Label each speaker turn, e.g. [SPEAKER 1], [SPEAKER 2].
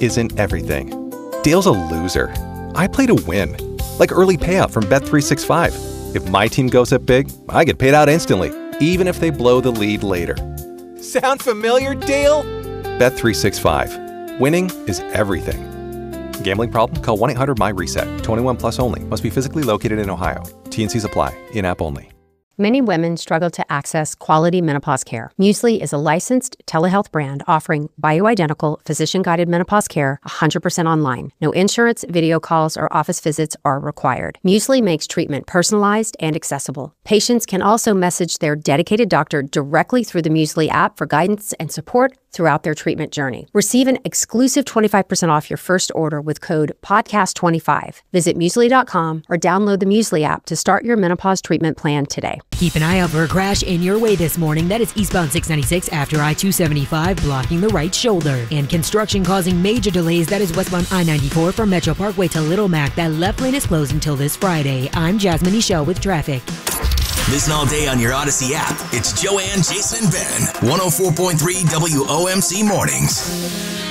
[SPEAKER 1] isn't everything. Dale's a loser. I play to win. Like early payout from Bet365. If my team goes up big, I get paid out instantly, even if they blow the lead later. Sound familiar, Dale? Bet365. Winning is everything. Gambling problem? Call 1-800-MY-RESET. 21 plus only. Must be physically located in Ohio. T&Cs apply. In-app only.
[SPEAKER 2] Many women struggle to access quality menopause care. Muesli is a licensed telehealth brand offering bioidentical, physician-guided menopause care 100% online. No insurance, video calls, or office visits are required. Muesli makes treatment personalized and accessible. Patients can also message their dedicated doctor directly through the Muesli app for guidance and support throughout their treatment journey. Receive an exclusive 25% off your first order with code PODCAST25. Visit Muesli.com or download the Muesli app to start your menopause treatment plan today.
[SPEAKER 3] Keep an eye out for a crash in your way this morning. That is eastbound 696 after I-275, blocking the right shoulder. And construction causing major delays. That is westbound I-94 from Metro Parkway to Little Mac. That left lane is closed until this Friday. I'm Jasmine Michelle with traffic.
[SPEAKER 4] Listen all day on your Odyssey app. It's Joanne, Jason, and Ben. 104.3 WOMC Mornings.